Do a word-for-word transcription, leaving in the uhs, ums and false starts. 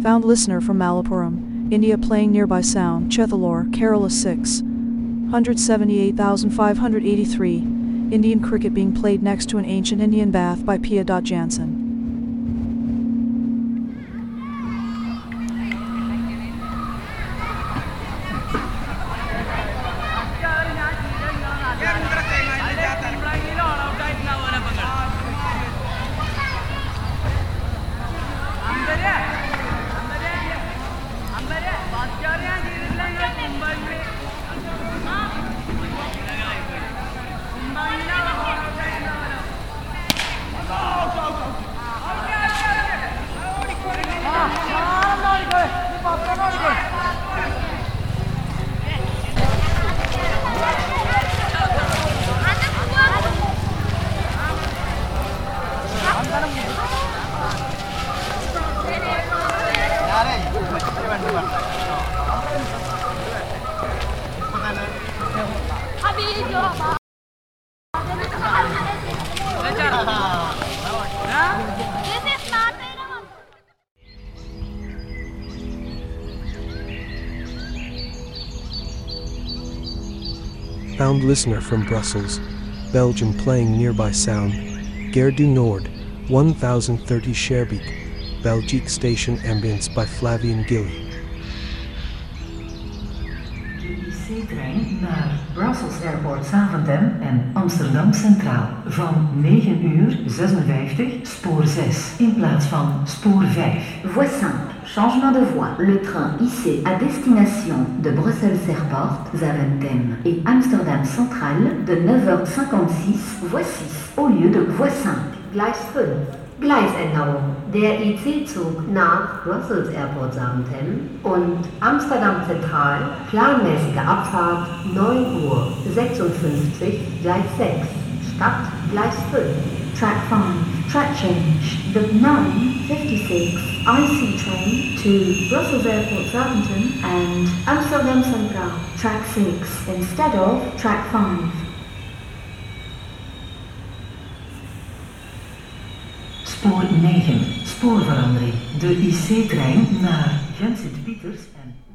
Found listener from Malappuram, India playing nearby sound, Chethalore, Kerala six hundred seventy-eight thousand five hundred eighty-three, Indian cricket being played next to an ancient Indian bath by Pia. Jansen. Found listener from Brussels, Belgium playing nearby sound, Gare du Nord, one thousand thirty Schaerbeek, Belgique station ambience by Flavien Gilly. De I C-trein naar Brussels Airport Zaventem en Amsterdam Centraal van negen uur zesenvijftig spoor zes in plaats van spoor vijf. Voie cinq. Changement de voie. Le train I C à destination de Brussels Airport, Zaventem et Amsterdam Central de neuf heures cinquante-six, voie six au lieu de voie cinq. Gleis fünf. Gleisänderung. Der I C-Zug nach Brussels Airport Zaventem und Amsterdam Zentral, planmäßige Abfahrt neun Uhr sechsundfünfzig, Gleis sechs, Stadt Gleis fünf. Track five. Track change. The nine fifty-six I C train to Brussels Airport Zaventem and Amsterdam Central. Track six instead of track five. Spoor negen. Spoorverandering. De I C-trein naar Gent Sint-Pieters en